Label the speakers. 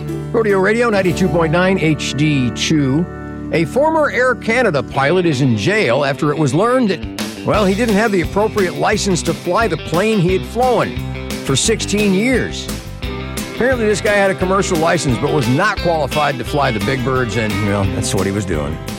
Speaker 1: Rodeo Radio 92.9 HD2. A former Air Canada pilot is in jail after it was learned that, well, he didn't have the appropriate license to fly the plane he had flown for 16 years. Apparently this guy had a commercial license but was not qualified to fly the big birds, and, well, that's what he was doing.